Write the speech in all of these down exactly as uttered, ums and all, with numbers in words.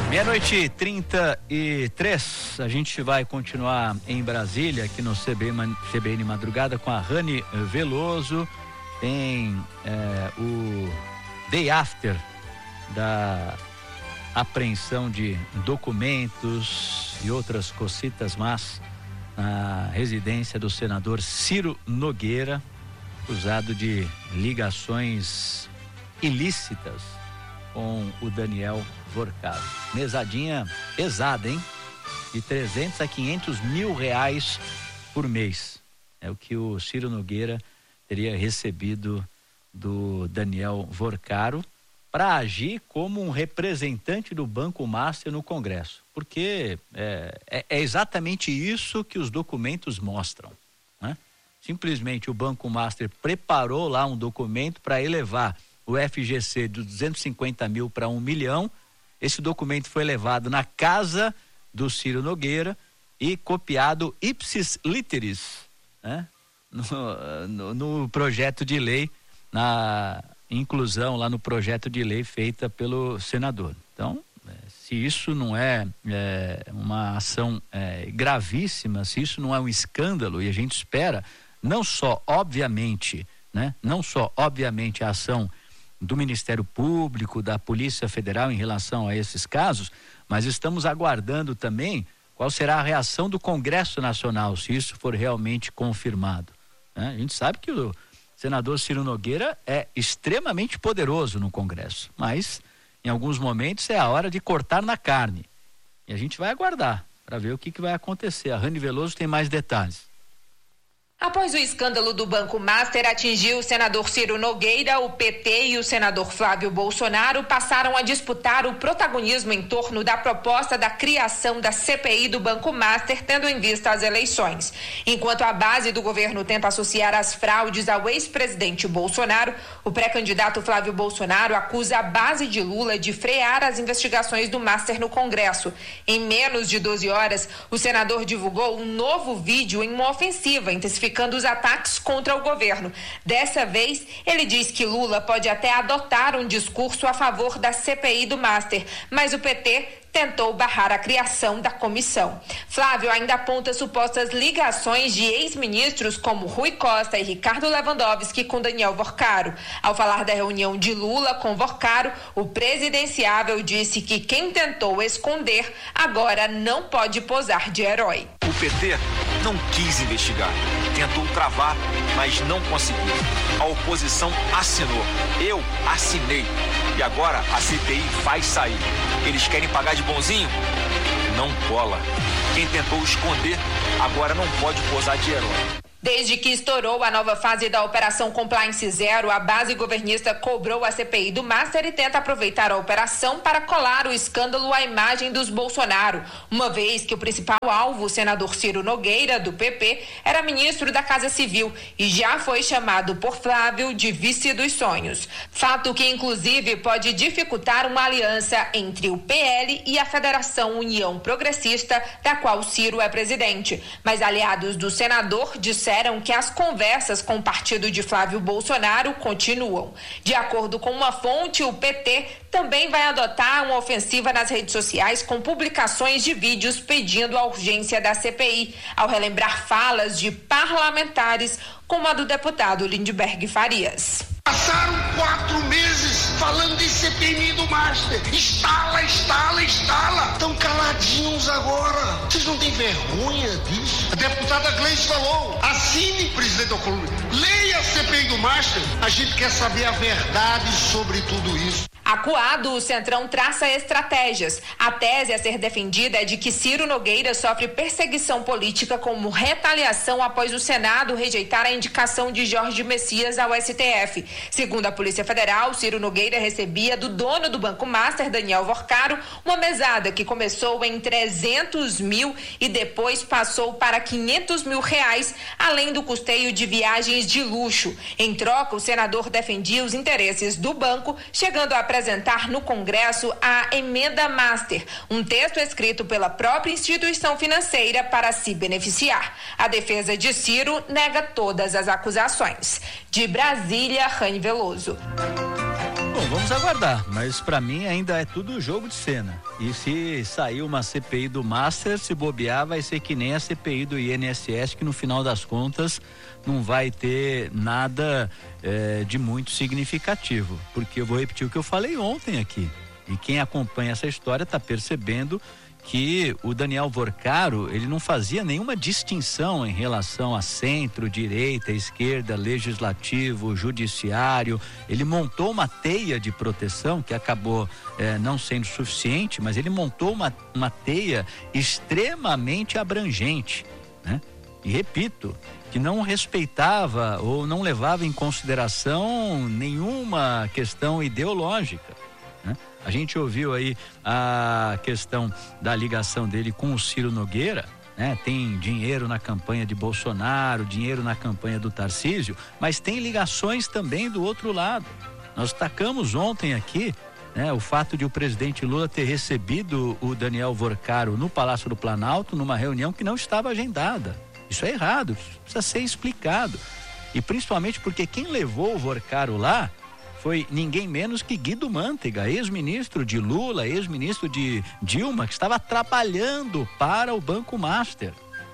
Meia-noite e trinta e três, a gente vai continuar em Brasília, aqui no C B N Madrugada, com a Rani Veloso. Tem é, o day after da apreensão de documentos e outras cocitas más na residência do senador Ciro Nogueira, acusado de ligações ilícitas com o Daniel Vorcaro. Mesadinha pesada, hein? De trezentos a quinhentos mil reais por mês. É o que o Ciro Nogueira teria recebido do Daniel Vorcaro para agir como um representante do Banco Master no Congresso. Porque é, é, é exatamente isso que os documentos mostram, né? Simplesmente o Banco Master preparou lá um documento para elevar o F G C de duzentos e cinquenta mil para um milhão. Esse documento foi levado na casa do Ciro Nogueira e copiado ipsis literis, né? No, no, no projeto de lei, na inclusão lá no projeto de lei feita pelo senador. Então, se isso não é, é uma ação é, gravíssima, se isso não é um escândalo, e a gente espera não só, obviamente, né? Não só, obviamente, a ação do Ministério Público, da Polícia Federal em relação a esses casos, mas estamos aguardando também qual será a reação do Congresso Nacional, se isso for realmente confirmado, né? A gente sabe que o senador Ciro Nogueira é extremamente poderoso no Congresso, mas em alguns momentos é a hora de cortar na carne. E a gente vai aguardar para ver o que, que vai acontecer. A Rani Veloso tem mais detalhes. Após o escândalo do Banco Master atingir o senador Ciro Nogueira, o P T e o senador Flávio Bolsonaro passaram a disputar o protagonismo em torno da proposta da criação da C P I do Banco Master, tendo em vista as eleições. Enquanto a base do governo tenta associar as fraudes ao ex-presidente Bolsonaro, o pré-candidato Flávio Bolsonaro acusa a base de Lula de frear as investigações do Master no Congresso. Em menos de doze horas, o senador divulgou um novo vídeo em uma ofensiva, intensificando os ataques contra o governo. Dessa vez, ele diz que Lula pode até adotar um discurso a favor da C P I do Master, mas o P T tentou barrar a criação da comissão. Flávio ainda aponta supostas ligações de ex-ministros como Rui Costa e Ricardo Lewandowski com Daniel Vorcaro. Ao falar da reunião de Lula com Vorcaro, o presidenciável disse que quem tentou esconder agora não pode posar de herói. O P T não quis investigar, tentou travar, mas não conseguiu. A oposição assinou, eu assinei e agora a C P I vai sair. Eles querem pagar de bonzinho? Não cola. Quem tentou esconder agora não pode posar de herói. Desde que estourou a nova fase da Operação Compliance Zero, a base governista cobrou a C P I do Master e tenta aproveitar a operação para colar o escândalo à imagem dos Bolsonaro, uma vez que o principal alvo, o senador Ciro Nogueira, do P P, era ministro da Casa Civil e já foi chamado por Flávio de vice dos sonhos. Fato que, inclusive, pode dificultar uma aliança entre o P L e a Federação União Progressista, da qual Ciro é presidente. Mas aliados do senador disseram disseram que as conversas com o partido de Flávio Bolsonaro continuam. De acordo com uma fonte, o P T também vai adotar uma ofensiva nas redes sociais com publicações de vídeos pedindo a urgência da C P I, ao relembrar falas de parlamentares como a do deputado Lindbergh Farias. Passaram quatro meses falando de C P I do Master. Instala, instala, instala. Estão caladinhos agora. Vocês não têm vergonha disso? A deputada Gleice falou. Assine, presidente Alcolumbre. Leia a C P I do Master. A gente quer saber a verdade sobre tudo isso. Acuado, o Centrão traça estratégias. A tese a ser defendida é de que Ciro Nogueira sofre perseguição política como retaliação após o Senado rejeitar a indicação de Jorge Messias ao S T F. Segundo a Polícia Federal, Ciro Nogueira recebia do dono do Banco Master, Daniel Vorcaro, uma mesada que começou em trezentos mil e depois passou para quinhentos mil reais, além do custeio de viagens de luxo. Em troca, o senador defendia os interesses do banco, chegando a apresentar no Congresso a Emenda Master, um texto escrito pela própria instituição financeira para se beneficiar. A defesa de Ciro nega todas as acusações. De Brasília, Rani Veloso. Bom, vamos aguardar, mas para mim ainda é tudo jogo de cena. E se sair uma C P I do Master, se bobear, vai ser que nem a C P I do I N S S, que no final das contas não vai ter nada é, de muito significativo. Porque eu vou repetir o que eu falei ontem aqui. E quem acompanha essa história está percebendo que o Daniel Vorcaro, ele não fazia nenhuma distinção em relação a centro, direita, esquerda, legislativo, judiciário. Ele montou uma teia de proteção que acabou eh, não sendo suficiente, mas ele montou uma, uma teia extremamente abrangente, né? E repito, que não respeitava ou não levava em consideração nenhuma questão ideológica, né? A gente ouviu aí a questão da ligação dele com o Ciro Nogueira, né? Tem dinheiro na campanha de Bolsonaro, dinheiro na campanha do Tarcísio, mas tem ligações também do outro lado. Nós destacamos ontem aqui, né, o fato de o presidente Lula ter recebido o Daniel Vorcaro no Palácio do Planalto, numa reunião que não estava agendada. Isso é errado, isso precisa ser explicado. E principalmente porque quem levou o Vorcaro lá foi ninguém menos que Guido Mantega, ex-ministro de Lula, ex-ministro de Dilma, que estava trabalhando para o Banco Master.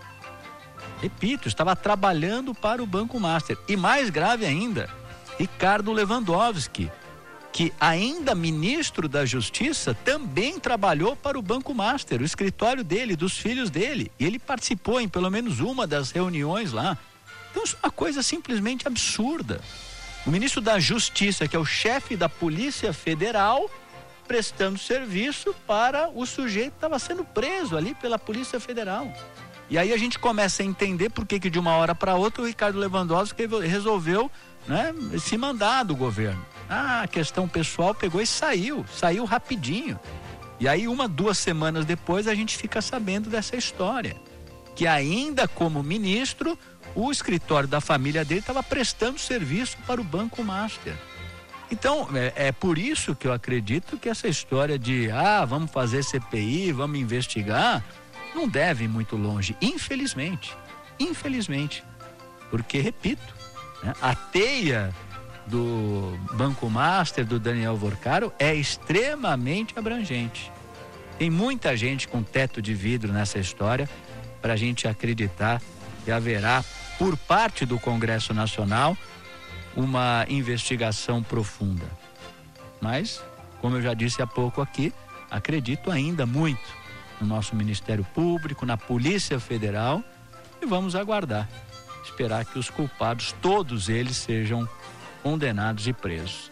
Repito, estava trabalhando para o Banco Master. E mais grave ainda, Ricardo Lewandowski, que ainda ministro da Justiça, também trabalhou para o Banco Master, o escritório dele, dos filhos dele. E ele participou em pelo menos uma das reuniões lá. Então isso é uma coisa simplesmente absurda. O ministro da Justiça, que é o chefe da Polícia Federal, prestando serviço para o sujeito que estava sendo preso ali pela Polícia Federal. E aí a gente começa a entender por que que de uma hora para outra o Ricardo Lewandowski resolveu, né, se mandar do governo. Ah, a questão pessoal pegou e saiu, saiu rapidinho. E aí uma, duas semanas depois a gente fica sabendo dessa história. Que ainda como ministro, o escritório da família dele estava prestando serviço para o Banco Master. Então, é, é por isso que eu acredito que essa história de, ah, vamos fazer C P I, vamos investigar, não deve ir muito longe, infelizmente. Infelizmente. Porque, repito, né, a teia do Banco Master, do Daniel Vorcaro, é extremamente abrangente. Tem muita gente com teto de vidro nessa história para a gente acreditar que haverá, por parte do Congresso Nacional, uma investigação profunda. Mas, como eu já disse há pouco aqui, acredito ainda muito no nosso Ministério Público, na Polícia Federal, e vamos aguardar, esperar que os culpados, todos eles, sejam condenados e presos.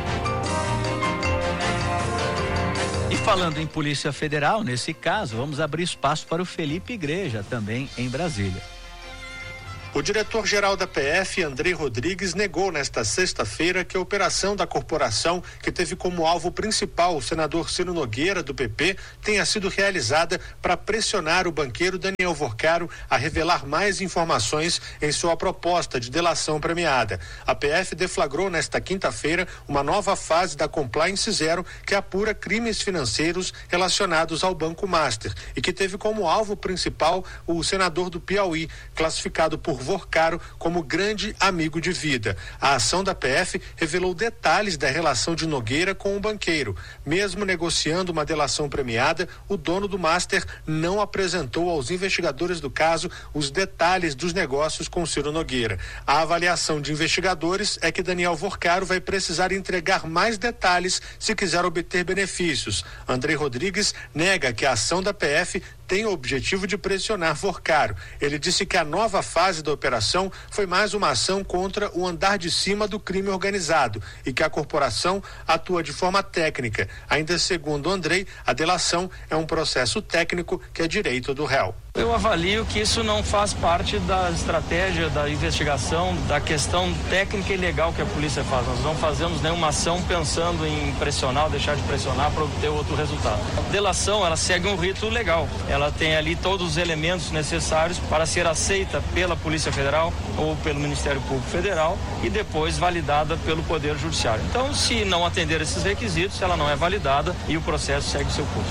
E falando em Polícia Federal, nesse caso, vamos abrir espaço para o Felipe Igreja, também em Brasília. O diretor-geral da P F, Andrei Rodrigues, negou nesta sexta-feira que a operação da corporação, que teve como alvo principal o senador Ciro Nogueira, do P P, tenha sido realizada para pressionar o banqueiro Daniel Vorcaro a revelar mais informações em sua proposta de delação premiada. A P F deflagrou nesta quinta-feira uma nova fase da Compliance Zero, que apura crimes financeiros relacionados ao Banco Master e que teve como alvo principal o senador do Piauí, classificado por Vorcaro como grande amigo de vida. A ação da P F revelou detalhes da relação de Nogueira com o banqueiro. Mesmo negociando uma delação premiada, o dono do Master não apresentou aos investigadores do caso os detalhes dos negócios com Ciro Nogueira. A avaliação de investigadores é que Daniel Vorcaro vai precisar entregar mais detalhes se quiser obter benefícios. Andrei Rodrigues nega que a ação da P F tem o objetivo de pressionar Vorcaro. Ele disse que a nova fase da operação foi mais uma ação contra o andar de cima do crime organizado e que a corporação atua de forma técnica. Ainda segundo Andrei, a delação é um processo técnico que é direito do réu. Eu avalio que isso não faz parte da estratégia da investigação, da questão técnica e legal que a polícia faz. Nós não fazemos nenhuma ação pensando em pressionar ou deixar de pressionar para obter outro resultado. A delação, ela segue um rito legal. Ela tem ali todos os elementos necessários para ser aceita pela Polícia Federal ou pelo Ministério Público Federal e depois validada pelo Poder Judiciário. Então, se não atender esses requisitos, ela não é validada e o processo segue seu curso.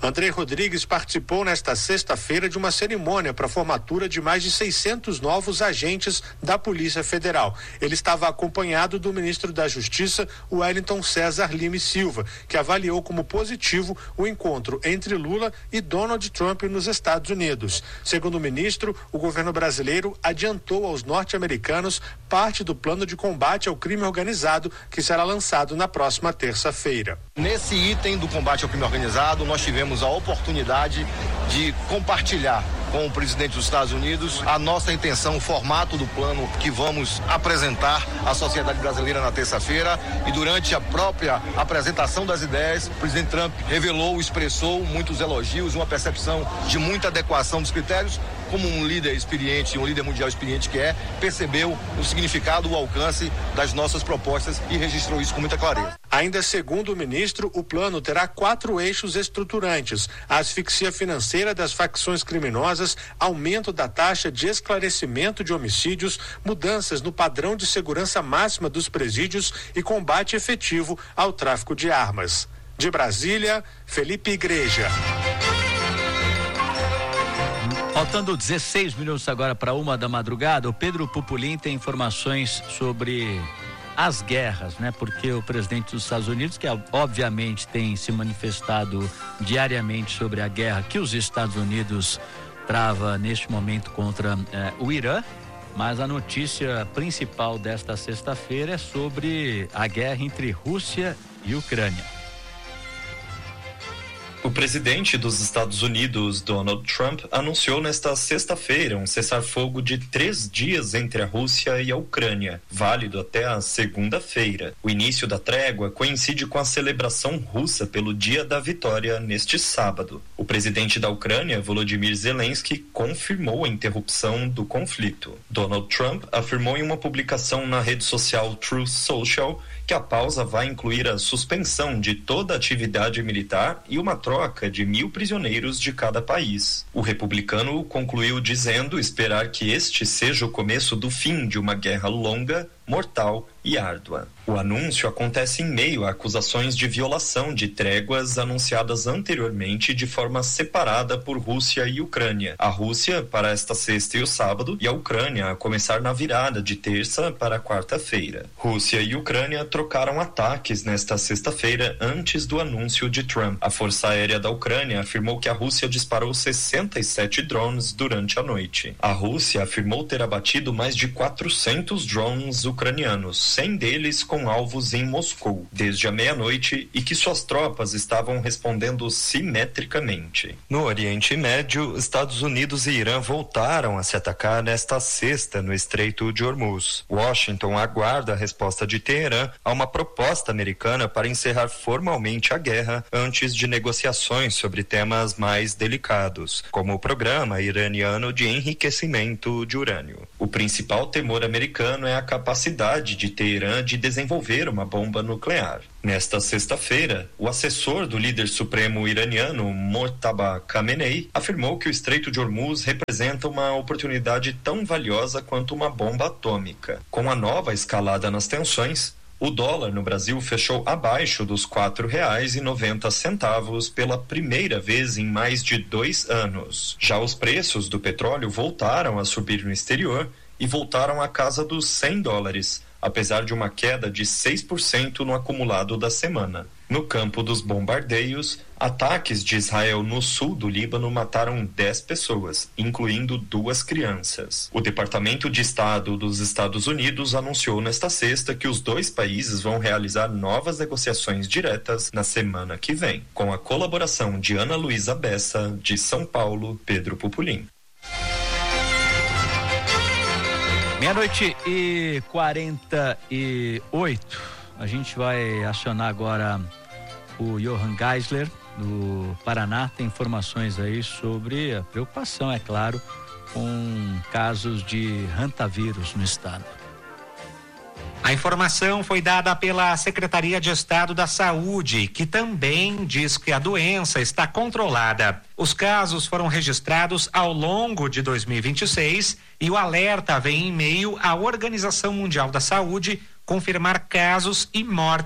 André Rodrigues participou nesta sexta-feira de uma cerimônia para a formatura de mais de seiscentos novos agentes da Polícia Federal. Ele estava acompanhado do ministro da Justiça, Wellington César Lima Silva, que avaliou como positivo o encontro entre Lula e Donald Trump nos Estados Unidos. Segundo o ministro, o governo brasileiro adiantou aos norte-americanos parte do plano de combate ao crime organizado que será lançado na próxima terça-feira. Nesse item do combate ao crime organizado, nós tivemos a oportunidade de compartilhar com o presidente dos Estados Unidos a nossa intenção, o formato do plano que vamos apresentar à sociedade brasileira na terça-feira, e durante a própria apresentação das ideias, o presidente Trump revelou, expressou muitos elogios, uma percepção de muita adequação dos critérios. Como um líder experiente, um líder mundial experiente que é, percebeu o significado, o alcance das nossas propostas e registrou isso com muita clareza. Ainda segundo o ministro, o plano terá quatro eixos estruturantes: a asfixia financeira das facções criminosas, aumento da taxa de esclarecimento de homicídios, mudanças no padrão de segurança máxima dos presídios e combate efetivo ao tráfico de armas. De Brasília, Felipe Igreja. Faltando dezesseis minutos agora para uma da madrugada, o Pedro Pupulim tem informações sobre as guerras, né? Porque o presidente dos Estados Unidos, que obviamente tem se manifestado diariamente sobre a guerra que os Estados Unidos trava neste momento contra eh, o Irã, mas a notícia principal desta sexta-feira é sobre a guerra entre Rússia e Ucrânia. O presidente dos Estados Unidos, Donald Trump, anunciou nesta sexta-feira um cessar-fogo de três dias entre a Rússia e a Ucrânia, válido até a segunda-feira. O início da trégua coincide com a celebração russa pelo Dia da Vitória neste sábado. O presidente da Ucrânia, Volodymyr Zelensky, confirmou a interrupção do conflito. Donald Trump afirmou em uma publicação na rede social Truth Social que a pausa vai incluir a suspensão de toda a atividade militar e uma troca de mil prisioneiros de cada país. O republicano concluiu dizendo esperar que este seja o começo do fim de uma guerra longa, mortal e árdua. O anúncio acontece em meio a acusações de violação de tréguas anunciadas anteriormente de forma separada por Rússia e Ucrânia. A Rússia para esta sexta e o sábado, e a Ucrânia a começar na virada de terça para quarta-feira. Rússia e Ucrânia trocaram ataques nesta sexta-feira antes do anúncio de Trump. A Força Aérea da Ucrânia afirmou que a Rússia disparou sessenta e sete drones durante a noite. A Rússia afirmou ter abatido mais de quatrocentos drones ucranianos, cem deles com alvos em Moscou, desde a meia-noite, e que suas tropas estavam respondendo simetricamente. No Oriente Médio, Estados Unidos e Irã voltaram a se atacar nesta sexta no Estreito de Hormuz. Washington aguarda a resposta de Teherã a uma proposta americana para encerrar formalmente a guerra antes de negociações sobre temas mais delicados, como o programa iraniano de enriquecimento de urânio. O principal temor americano é a capacidade de Teherã de desenvolver uma bomba nuclear. Nesta sexta-feira, o assessor do líder supremo iraniano, Mojtaba Khamenei, afirmou que o Estreito de Hormuz representa uma oportunidade tão valiosa quanto uma bomba atômica. Com a nova escalada nas tensões, o dólar no Brasil fechou abaixo dos quatro reais e noventa centavos pela primeira vez em mais de dois anos. Já os preços do petróleo voltaram a subir no exterior e voltaram à casa dos cem dólares, apesar de uma queda de seis por cento no acumulado da semana. No campo dos bombardeios, ataques de Israel no sul do Líbano mataram dez pessoas, incluindo duas crianças. O Departamento de Estado dos Estados Unidos anunciou nesta sexta que os dois países vão realizar novas negociações diretas na semana que vem, com a colaboração de Ana Luísa Bessa, de São Paulo, Pedro Pupulim. Meia-noite e quarenta e oito. A gente vai acionar agora o Johan Geisler, do Paraná. Tem informações aí sobre a preocupação, é claro, com casos de hantavírus no estado. A informação foi dada pela Secretaria de Estado da Saúde, que também diz que a doença está controlada. Os casos foram registrados ao longo de dois mil e vinte e seis e o alerta vem em meio à Organização Mundial da Saúde confirmar casos e mortes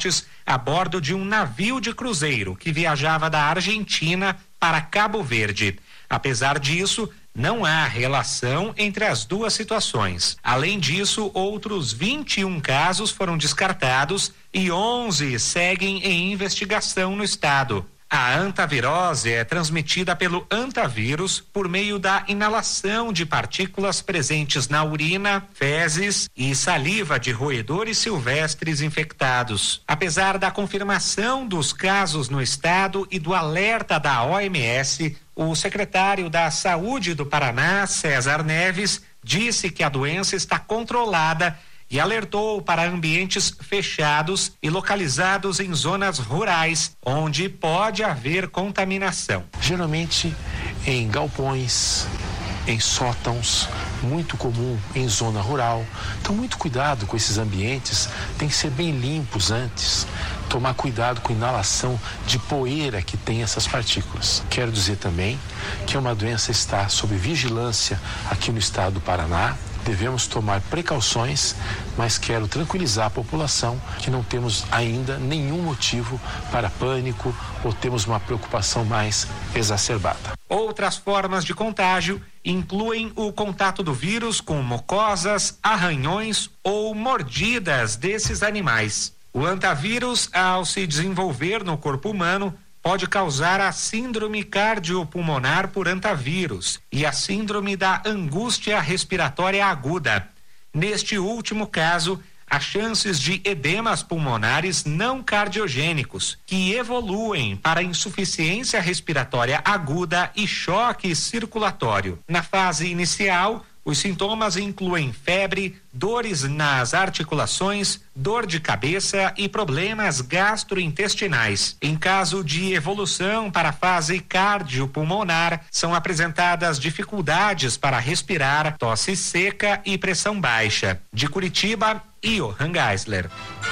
a bordo de um navio de cruzeiro que viajava da Argentina para Cabo Verde. Apesar disso, não há relação entre as duas situações. Além disso, outros vinte e um casos foram descartados e onze seguem em investigação no estado. A antavirose é transmitida pelo antavírus por meio da inalação de partículas presentes na urina, fezes e saliva de roedores silvestres infectados. Apesar da confirmação dos casos no estado e do alerta da O M S, o secretário da Saúde do Paraná, César Neves, disse que a doença está controlada e alertou para ambientes fechados e localizados em zonas rurais, onde pode haver contaminação. Geralmente em galpões, em sótãos, muito comum em zona rural. Então, muito cuidado com esses ambientes, tem que ser bem limpos antes. Tomar cuidado com a inalação de poeira que tem essas partículas. Quero dizer também que é uma doença que está sob vigilância aqui no estado do Paraná. Devemos tomar precauções, mas quero tranquilizar a população que não temos ainda nenhum motivo para pânico ou temos uma preocupação mais exacerbada. Outras formas de contágio incluem o contato do vírus com mucosas, arranhões ou mordidas desses animais. O antavírus, ao se desenvolver no corpo humano, pode causar a síndrome cardiopulmonar por antavírus e a síndrome da angústia respiratória aguda. Neste último caso, há chances de edemas pulmonares não cardiogênicos, que evoluem para insuficiência respiratória aguda e choque circulatório. Na fase inicial, os sintomas incluem febre, dores nas articulações, dor de cabeça e problemas gastrointestinais. Em caso de evolução para a fase cardiopulmonar, são apresentadas dificuldades para respirar, tosse seca e pressão baixa. De Curitiba, Johan Geisler.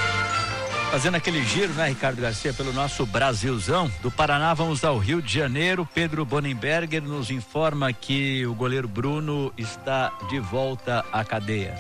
Fazendo aquele giro, né, Ricardo Garcia, pelo nosso Brasilzão. Do Paraná vamos ao Rio de Janeiro. Pedro Bonenberger nos informa que o goleiro Bruno está de volta à cadeia.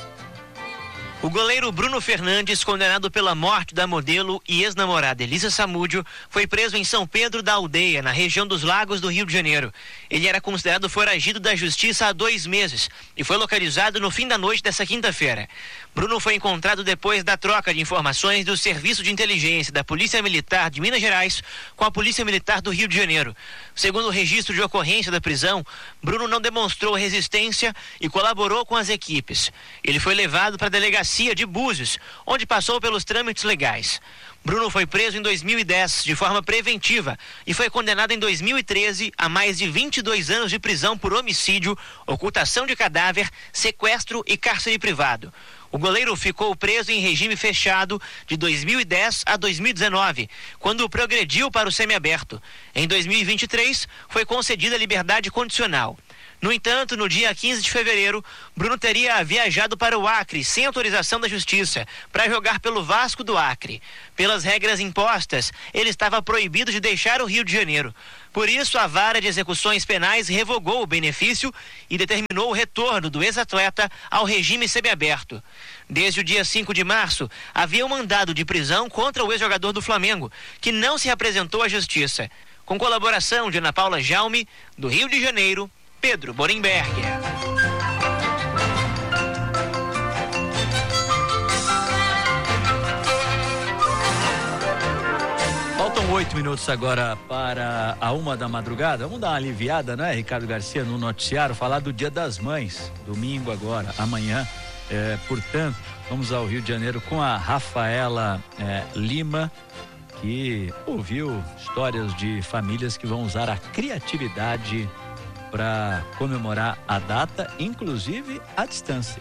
O goleiro Bruno Fernandes, condenado pela morte da modelo e ex-namorada Elisa Samúdio, foi preso em São Pedro da Aldeia, na região dos Lagos do Rio de Janeiro. Ele era considerado foragido da justiça há dois meses e foi localizado no fim da noite dessa quinta-feira. Bruno foi encontrado depois da troca de informações do Serviço de Inteligência da Polícia Militar de Minas Gerais com a Polícia Militar do Rio de Janeiro. Segundo o registro de ocorrência da prisão, Bruno não demonstrou resistência e colaborou com as equipes. Ele foi levado para a delegacia de Búzios, onde passou pelos trâmites legais. Bruno foi preso em dois mil e dez de forma preventiva e foi condenado em dois mil e treze a mais de vinte e dois anos de prisão por homicídio, ocultação de cadáver, sequestro e cárcere privado. O goleiro ficou preso em regime fechado de dois mil e dez a dois mil e dezenove, quando progrediu para o semiaberto. Em dois mil e vinte e três, foi concedida liberdade condicional. No entanto, no dia quinze de fevereiro, Bruno teria viajado para o Acre sem autorização da Justiça para jogar pelo Vasco do Acre. Pelas regras impostas, ele estava proibido de deixar o Rio de Janeiro. Por isso, a Vara de Execuções Penais revogou o benefício e determinou o retorno do ex-atleta ao regime semiaberto. Desde o dia cinco de março, havia um mandado de prisão contra o ex-jogador do Flamengo, que não se apresentou à Justiça. Com colaboração de Ana Paula Jaume, do Rio de Janeiro, Pedro Bonenberger. Faltam oito minutos agora para a uma da madrugada. Vamos dar uma aliviada, né, Ricardo Garcia, no noticiário, falar do Dia das Mães, domingo agora, amanhã. É, portanto, vamos ao Rio de Janeiro com a Rafaela é, Lima, que ouviu histórias de famílias que vão usar a criatividade para comemorar a data, inclusive à distância.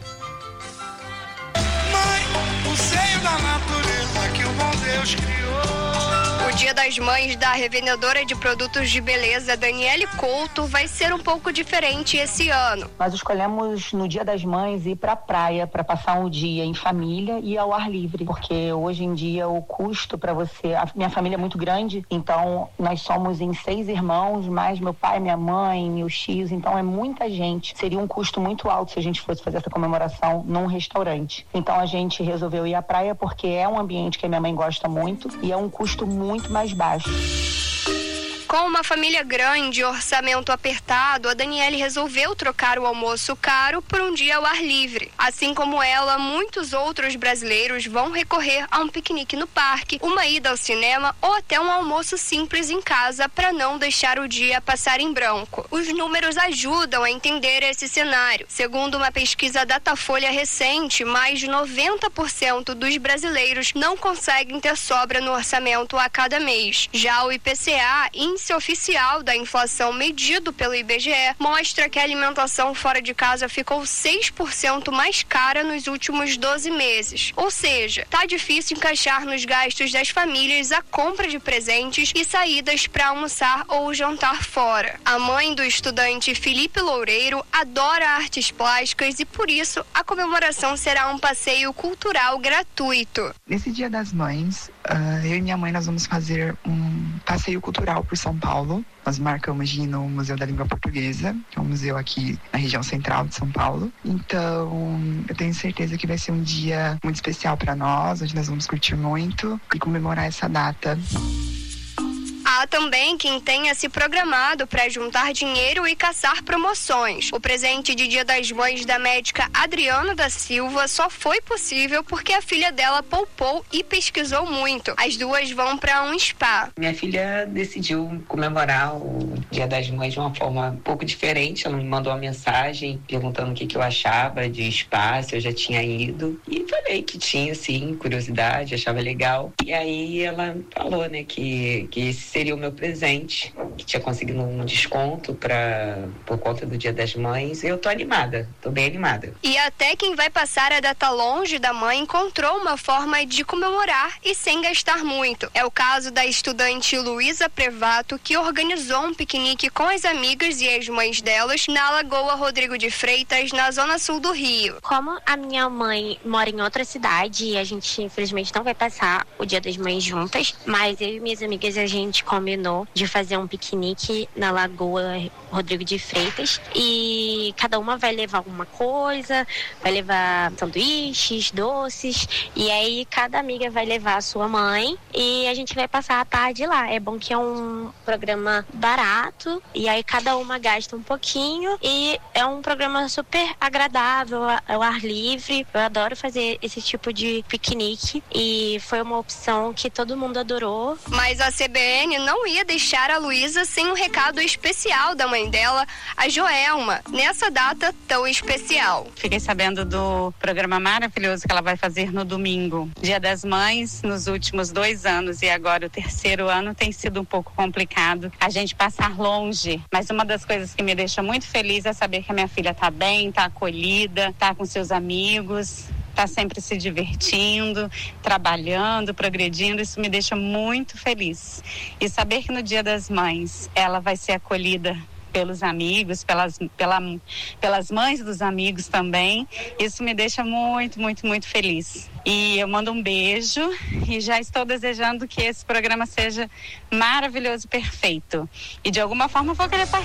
Mãe, o seio da natureza que o bom Deus criou. Dia das Mães da revendedora de produtos de beleza Daniele Couto vai ser um pouco diferente esse ano. Nós escolhemos no Dia das Mães ir para a praia para passar um dia em família e ao ar livre, porque hoje em dia o custo para você, a minha família é muito grande, então nós somos em seis irmãos, mais meu pai, minha mãe, meus tios, então é muita gente. Seria um custo muito alto se a gente fosse fazer essa comemoração num restaurante. Então a gente resolveu ir à praia porque é um ambiente que a minha mãe gosta muito e é um custo muito mais baixo. Com uma família grande e orçamento apertado, a Daniele resolveu trocar o almoço caro por um dia ao ar livre. Assim como ela, muitos outros brasileiros vão recorrer a um piquenique no parque, uma ida ao cinema ou até um almoço simples em casa para não deixar o dia passar em branco. Os números ajudam a entender esse cenário. Segundo uma pesquisa Datafolha recente, mais de noventa por cento dos brasileiros não conseguem ter sobra no orçamento a cada mês. Já o I P C A, índice oficial da inflação medido pelo I B G E, mostra que a alimentação fora de casa ficou seis por cento mais cara nos últimos doze meses. Ou seja, tá difícil encaixar nos gastos das famílias a compra de presentes e saídas para almoçar ou jantar fora. A mãe do estudante Felipe Loureiro adora artes plásticas e por isso a comemoração será um passeio cultural gratuito. Nesse Dia das Mães, uh, eu e minha mãe nós vamos fazer um passeio cultural por São Paulo. Nós marcamos de ir no Museu da Língua Portuguesa, que é um museu aqui na região central de São Paulo. Então, eu tenho certeza que vai ser um dia muito especial para nós, onde nós vamos curtir muito e comemorar essa data. Há também quem tenha se programado para juntar dinheiro e caçar promoções. O presente de Dia das Mães da médica Adriana da Silva só foi possível porque a filha dela poupou e pesquisou muito. As duas vão para um spa. Minha filha decidiu comemorar o Dia das Mães de uma forma um pouco diferente. Ela me mandou uma mensagem perguntando o que, que eu achava de spa, se eu já tinha ido. E falei que tinha, sim, curiosidade, achava legal. E aí ela falou, né, que, que esse seria o meu presente, que tinha conseguido um desconto pra, por conta do Dia das Mães. Eu tô animada, tô bem animada. E até quem vai passar a data longe da mãe encontrou uma forma de comemorar e sem gastar muito. É o caso da estudante Luísa Prevato, que organizou um piquenique com as amigas e as mães delas na Lagoa Rodrigo de Freitas, na zona sul do Rio. Como a minha mãe mora em outra cidade e a gente infelizmente não vai passar o Dia das Mães juntas, mas eu e minhas amigas a gente combinou de fazer um piquenique na Lagoa Rodrigo de Freitas e cada uma vai levar alguma coisa, vai levar sanduíches, doces e aí cada amiga vai levar a sua mãe e a gente vai passar a tarde lá. É bom que é um programa barato e aí cada uma gasta um pouquinho e é um programa super agradável, ao ar livre. Eu adoro fazer esse tipo de piquenique e foi uma opção que todo mundo adorou. Mas a C B N não ia deixar a Luísa sem um recado especial da mãe dela, a Joelma, nessa data tão especial. Fiquei sabendo do programa maravilhoso que ela vai fazer no domingo. Dia das Mães, nos últimos dois anos e agora o terceiro ano tem sido um pouco complicado a gente passar longe, mas uma das coisas que me deixa muito feliz é saber que a minha filha tá bem, tá acolhida, tá com seus amigos, tá sempre se divertindo, trabalhando, progredindo. Isso me deixa muito feliz. E saber que no Dia das Mães ela vai ser acolhida pelos amigos, pelas, pela, pelas mães dos amigos também, isso me deixa muito, muito, muito feliz. E eu mando um beijo e já estou desejando que esse programa seja maravilhoso, perfeito. E de alguma forma vou querer participar.